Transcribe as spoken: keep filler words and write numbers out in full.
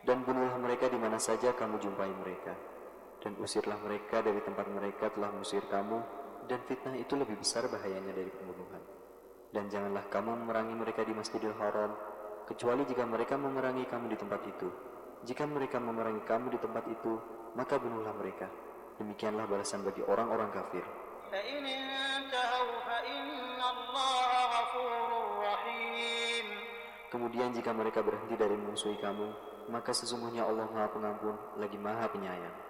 Dan bunuhlah mereka di mana saja kamu jumpai mereka, dan usirlah mereka dari tempat mereka telah mengusir kamu, dan fitnah itu lebih besar bahayanya dari pembunuhan. Dan janganlah kamu memerangi mereka di Masjidil Haram, kecuali jika mereka memerangi kamu di tempat itu. Jika mereka memerangi kamu di tempat itu, maka bunuhlah mereka. Demikianlah balasan bagi orang-orang kafir. Kemudian jika mereka berhenti dari memusuhi kamu, maka sesungguhnya Allah Maha Pengampun lagi Maha Penyayang.